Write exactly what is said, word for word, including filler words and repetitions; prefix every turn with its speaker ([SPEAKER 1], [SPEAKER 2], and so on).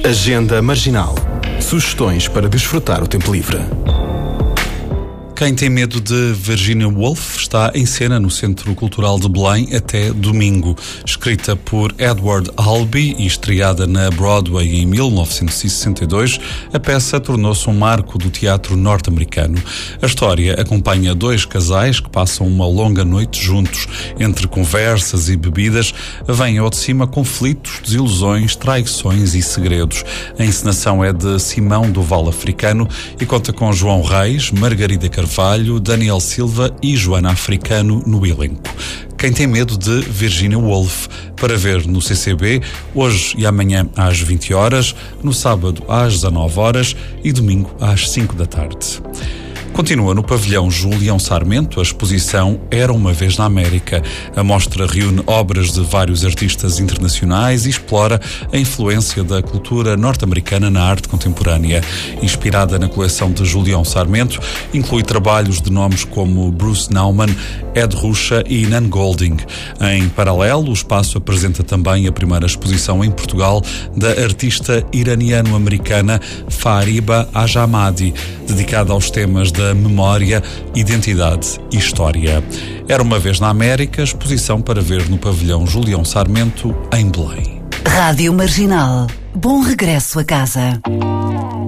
[SPEAKER 1] Agenda Marginal. Sugestões para desfrutar o tempo livre.
[SPEAKER 2] Quem tem medo de Virginia Woolf está em cena no Centro Cultural de Belém até domingo. Escrita por Edward Albee e estreada na Broadway em mil novecentos e sessenta e dois, a peça tornou-se um marco do teatro norte-americano. A história acompanha dois casais que passam uma longa noite juntos. Entre conversas e bebidas, vêm ao de cima conflitos, desilusões, traições e segredos. A encenação é de Simão do Vale Africano e conta com João Reis, Margarida Carvalho, Daniel Silva e Joana Africano no elenco. Quem tem medo de Virginia Woolf, para ver no C C B, hoje e amanhã às vinte horas, no sábado às dezanove horas e domingo às cinco da tarde. Continua no pavilhão Julião Sarmento a exposição Era uma Vez na América. A mostra reúne obras de vários artistas internacionais e explora a influência da cultura norte-americana na arte contemporânea. Inspirada na coleção de Julião Sarmento, inclui trabalhos de nomes como Bruce Nauman, Ed Ruscha e Nan Golding. Em paralelo, o espaço apresenta também a primeira exposição em Portugal da artista iraniano-americana Fariba Ajamadi, dedicada aos temas da memória, identidade e história. Era uma Vez na América, exposição para ver no pavilhão Julião Sarmento, em Belém.
[SPEAKER 3] Rádio Marginal. Bom regresso a casa.